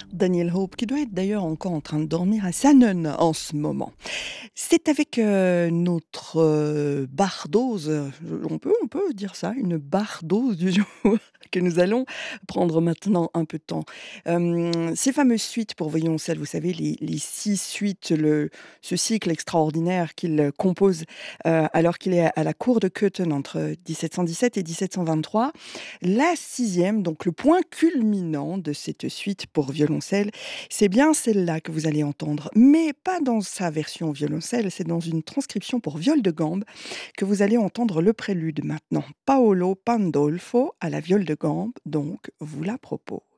Daniel Hope, qui doit être d'ailleurs encore en train de dormir à Sanon en ce moment. C'est avec, notre, bardose, on peut dire ça, une bardose du jour que nous allons prendre maintenant un peu de temps. Ces fameuses suites pour violoncelle, vous savez les 6 suites, ce cycle extraordinaire qu'il compose, alors qu'il est à la cour de Cöthen entre 1717 et 1723. La sixième, donc le point culminant de cette suite pour violoncelle, c'est bien celle-là que vous allez entendre, mais pas dans sa version violoncelle, c'est dans une transcription pour viole de gambe que vous allez entendre le prélude maintenant. Paolo Pandolfo à la viole de gambe, donc vous la propose.